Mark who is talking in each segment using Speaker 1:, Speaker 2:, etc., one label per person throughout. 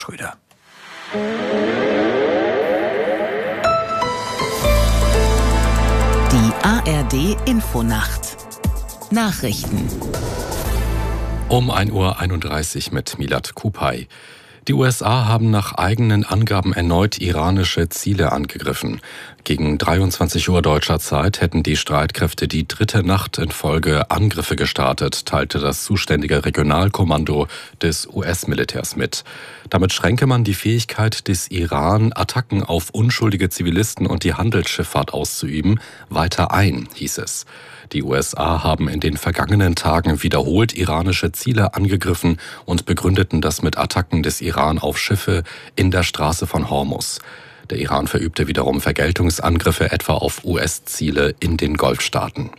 Speaker 1: Schröder.
Speaker 2: Die ARD-Infonacht. Nachrichten.
Speaker 3: Um 1:31 Uhr mit Milad Kupay. Die USA haben nach eigenen Angaben erneut iranische Ziele angegriffen. Gegen 23 Uhr deutscher Zeit hätten die Streitkräfte die dritte Nacht in Folge Angriffe gestartet, teilte das zuständige Regionalkommando des US-Militärs mit. Damit schränke man die Fähigkeit des Iran, Attacken auf unschuldige Zivilisten und die Handelsschifffahrt auszuüben, weiter ein, hieß es. Die USA haben in den vergangenen Tagen wiederholt iranische Ziele angegriffen und begründeten das mit Attacken des Iran auf Schiffe in der Straße von Hormuz. Der Iran verübte wiederum Vergeltungsangriffe etwa auf US-Ziele in den Golfstaaten.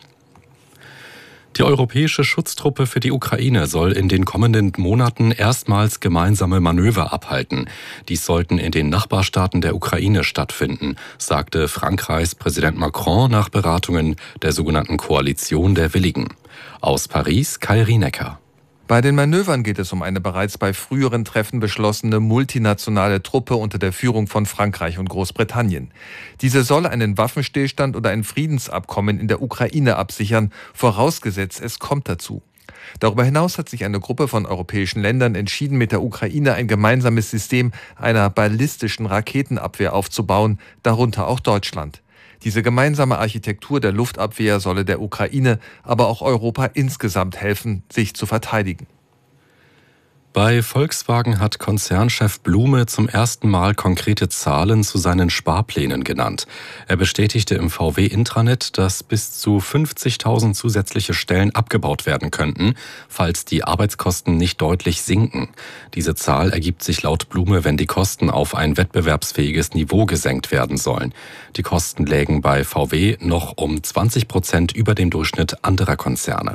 Speaker 3: Die europäische Schutztruppe für die Ukraine soll in den kommenden Monaten erstmals gemeinsame Manöver abhalten. Dies sollten in den Nachbarstaaten der Ukraine stattfinden, sagte Frankreichs Präsident Macron nach Beratungen der sogenannten Koalition der Willigen. Aus Paris, Kai Rienecker.
Speaker 4: Bei den Manövern geht es um eine bereits bei früheren Treffen beschlossene multinationale Truppe unter der Führung von Frankreich und Großbritannien. Diese soll einen Waffenstillstand oder ein Friedensabkommen in der Ukraine absichern, vorausgesetzt es kommt dazu. Darüber hinaus hat sich eine Gruppe von europäischen Ländern entschieden, mit der Ukraine ein gemeinsames System einer ballistischen Raketenabwehr aufzubauen, darunter auch Deutschland. Diese gemeinsame Architektur der Luftabwehr solle der Ukraine, aber auch Europa insgesamt helfen, sich zu verteidigen.
Speaker 3: Bei Volkswagen hat Konzernchef Blume zum ersten Mal konkrete Zahlen zu seinen Sparplänen genannt. Er bestätigte im VW-Intranet, dass bis zu 50.000 zusätzliche Stellen abgebaut werden könnten, falls die Arbeitskosten nicht deutlich sinken. Diese Zahl ergibt sich laut Blume, wenn die Kosten auf ein wettbewerbsfähiges Niveau gesenkt werden sollen. Die Kosten lägen bei VW noch um 20% über dem Durchschnitt anderer Konzerne.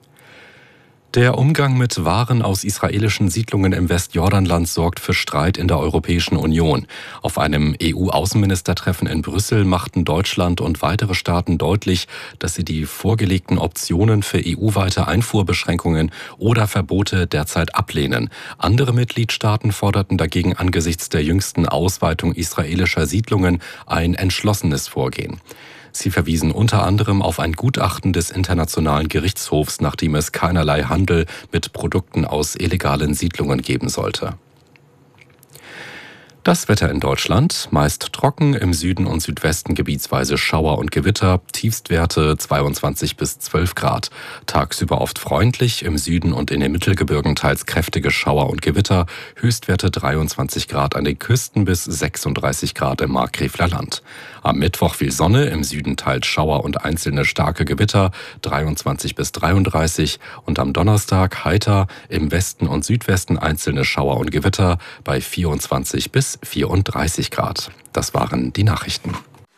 Speaker 3: Der Umgang mit Waren aus israelischen Siedlungen im Westjordanland sorgt für Streit in der Europäischen Union. Auf einem EU-Außenministertreffen in Brüssel machten Deutschland und weitere Staaten deutlich, dass sie die vorgelegten Optionen für EU-weite Einfuhrbeschränkungen oder Verbote derzeit ablehnen. Andere Mitgliedstaaten forderten dagegen angesichts der jüngsten Ausweitung israelischer Siedlungen ein entschlossenes Vorgehen. Sie verwiesen unter anderem auf ein Gutachten des Internationalen Gerichtshofs, nachdem es keinerlei Handel mit Produkten aus illegalen Siedlungen geben sollte. Das Wetter in Deutschland, meist trocken, im Süden und Südwesten gebietsweise Schauer und Gewitter, Tiefstwerte 22 bis 12 Grad. Tagsüber oft freundlich, im Süden und in den Mittelgebirgen teils kräftige Schauer und Gewitter, Höchstwerte 23 Grad an den Küsten bis 36 Grad im Markgräfler Land. Am Mittwoch viel Sonne, im Süden teils Schauer und einzelne starke Gewitter, 23 bis 33 und am Donnerstag heiter, im Westen und Südwesten einzelne Schauer und Gewitter bei 24 bis 34 Grad. Das waren die Nachrichten.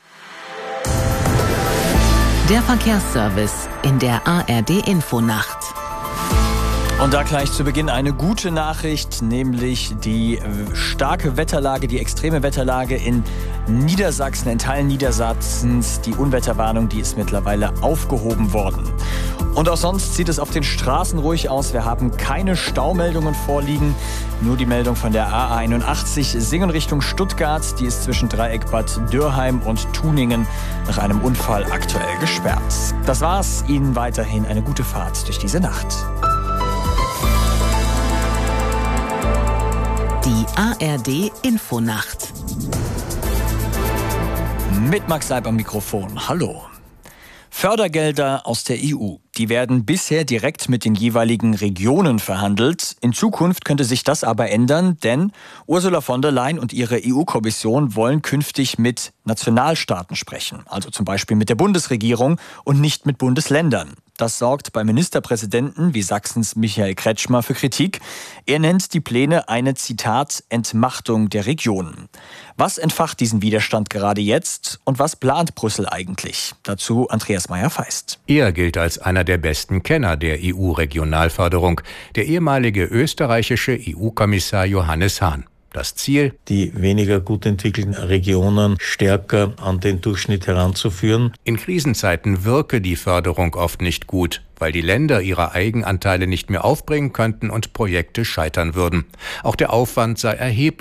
Speaker 2: Der Verkehrsservice in der ARD-Infonacht.
Speaker 1: Und da gleich zu Beginn eine gute Nachricht, nämlich die starke Wetterlage, die extreme Wetterlage in Niedersachsen, in Teilen Niedersachsens. Die Unwetterwarnung, die ist mittlerweile aufgehoben worden. Und auch sonst sieht es auf den Straßen ruhig aus. Wir haben keine Staumeldungen vorliegen. Nur die Meldung von der A81 Singen Richtung Stuttgart. Die ist zwischen Dreieck Bad Dürrheim und Tuningen nach einem Unfall aktuell gesperrt. Das war's. Ihnen weiterhin eine gute Fahrt durch diese Nacht.
Speaker 2: Die ARD-Infonacht.
Speaker 1: Mit Max Leib am Mikrofon. Hallo. Fördergelder aus der EU, die werden bisher direkt mit den jeweiligen Regionen verhandelt. In Zukunft könnte sich das aber ändern, denn Ursula von der Leyen und ihre EU-Kommission wollen künftig mit Nationalstaaten sprechen, also zum Beispiel mit der Bundesregierung und nicht mit Bundesländern. Das sorgt bei Ministerpräsidenten wie Sachsens Michael Kretschmer für Kritik. Er nennt die Pläne eine, Zitat, Entmachtung der Regionen. Was entfacht diesen Widerstand gerade jetzt und was plant Brüssel eigentlich? Dazu Andreas Meyer-Feist.
Speaker 5: Er gilt als einer der besten Kenner der EU-Regionalförderung, der ehemalige österreichische EU-Kommissar Johannes Hahn. Das Ziel?
Speaker 6: Die weniger gut entwickelten Regionen stärker an den Durchschnitt heranzuführen.
Speaker 5: In Krisenzeiten wirke die Förderung oft nicht gut, weil die Länder ihre Eigenanteile nicht mehr aufbringen könnten und Projekte scheitern würden. Auch der Aufwand sei erheblich.